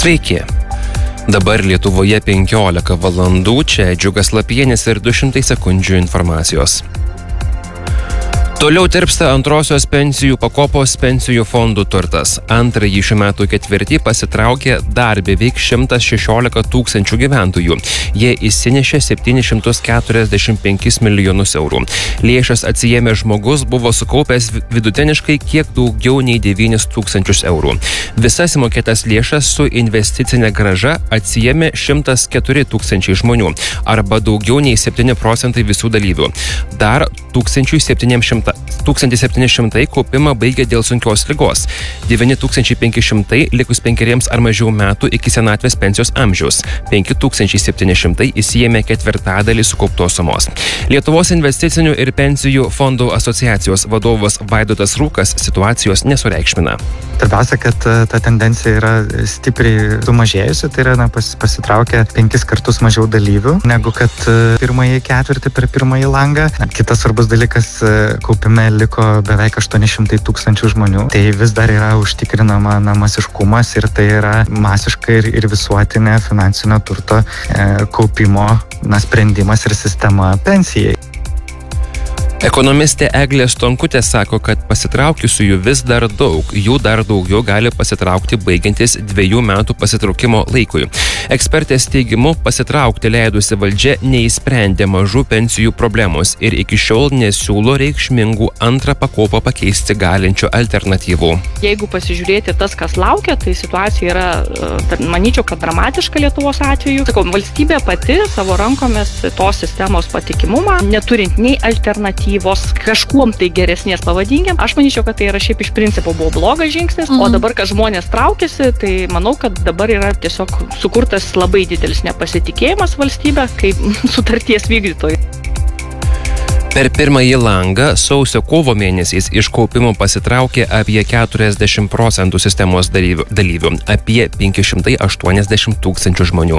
Sveiki. Dabar Lietuvoje 15 valandų, čia Džiugas Lapienis ir 200 sekundžių informacijos. Toliau tirpsta antrosios pensijų pakopos pensijų fondų turtas. Antrąjį šių metų ketvirtį pasitraukė dar beveik 116 tūkstančių gyventojų. Jie įsinešė 745 milijonus eurų. Lėšas atsiėmė žmogus buvo sukaupęs vidutiniškai kiek daugiau nei 9 tūkstančius eurų. Visas įmokėtas lėšas su investicinė grąža atsiėmė 104 tūkstančiai žmonių, arba daugiau nei 7% visų dalyvių. Dar 1700 kaupimą baigė dėl sunkios ligos. 9500 likus 5 ar mažiau metų iki senatvės pensijos amžiaus. 5700 įsiėmė ketvirtadalį sukauptos sumos. Lietuvos investicinių ir pensijų fondų asociacijos vadovas Vaidotas Rūkas situacijos nesureikšmina. Svarbiausia, kad ta tendencija yra stipriai sumažėjusi, tai yra pasitraukia 5 kartus mažiau dalyvių negu kad pirmąjį ketvirtį per pirmąjį langą. Kitas svarbus dalykas, kaupime liko beveik 800 tūkstančių žmonių. Tai vis dar yra užtikrinama masiškumas ir tai yra masiškai ir visuotinė finansinio turto kaupimo sprendimas ir sistema pensijai. Ekonomistė Eglė Stonkutė sako, kad pasitraukiusiųjų vis dar daug, jų dar daugiau gali pasitraukti baigiantis 2 metų pasitraukimo laikui. Ekspertės teigimu, pasitraukti leidusi valdžia neįsprendė mažų pensijų problemos ir iki šiol nesiūlo reikšmingų antrą pakopą pakeisti galinčių alternatyvų. Jeigu pasižiūrėti tas, kas laukia, tai situacija yra, manyčiau, kad dramatiška Lietuvos atveju. Sakau, valstybė pati savo rankomis tos sistemos patikimumą, neturint nei alternatyvų, kažkuom tai geresnės pavadinkim. Aš manyčiau, kad tai yra šiaip iš principo buvo blogas žingsnis, o dabar, kad žmonės traukiasi, tai manau, kad dabar yra tiesiog sukurtas labai didelis nepasitikėjimas valstybė kaip sutarties vykdytojai. Per pirmąjį langą sausio-kovo mėnesiais iš kaupimo pasitraukė apie 40% sistemos dalyvių, apie 580 tūkstančių žmonių.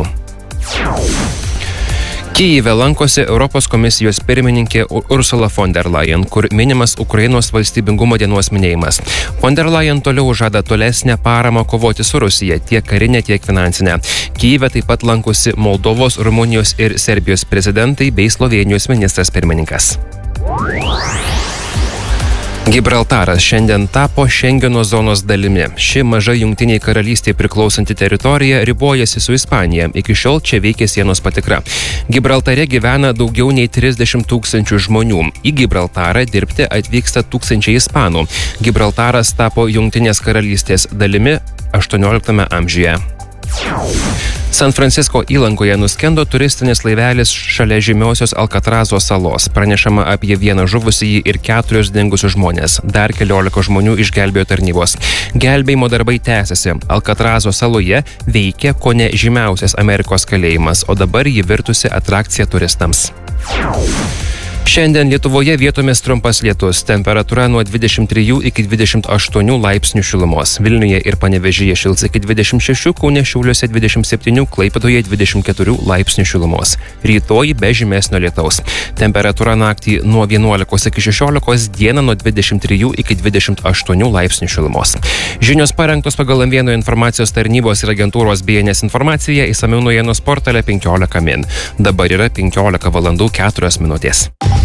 Kyjive lankosi Europos komisijos pirmininkė Ursula von der Leyen, kur minimas Ukrainos valstybingumo dienos minėjimas. Von der Leyen toliau žada tolesnę paramą kovoti su Rusija, tiek karinė, tiek finansinė. Kyjive taip pat lankosi Moldovos, Rumunijos ir Serbijos prezidentai bei Slovėnijos ministras pirmininkas. Gibraltaras šiandien tapo Šengeno zonos dalimi. Ši maža Jungtinei karalystei priklausanti teritorija ribojasi su Ispanija. Iki šiol čia veikia sienos patikra. Gibraltare gyvena daugiau nei 30 tūkstančių žmonių. Į Gibraltarą dirbti atvyksta tūkstančiai ispanų. Gibraltaras tapo Jungtinės karalystės dalimi 18 amžiuje. San Francisko įlankoje nuskendo turistinis laivelis šalia žymiosios Alkatrazo salos. Pranešama apie 1 žuvusįjį ir 4 dingusius žmonės. Dar 14 žmonių išgelbėjo tarnybos. Gelbėjimo darbai tęsiasi. Alkatrazo saloje veikia kone žymiausias Amerikos kalėjimas, o dabar ji virtusi atrakcija turistams. Šiandien Lietuvoje vietomis trumpas lietus, temperatūra nuo 23 iki 28 laipsnių šilumos. Vilniuje ir Panevėžyje šils iki 26, Kaune, Šiauliuose 27, Klaipėdoje 24 laipsnių šilumos. Rytoj be žymesnio lietaus. Temperatūra naktį nuo 11 iki 16, dieną nuo 23 iki 28 laipsnių šilumos. Žinios parengtos pagal M1 informacijos tarnybos ir agentūros BNS informaciją, išsamiau naujienų portale 15 min. Dabar yra 15 valandų 4 minutės.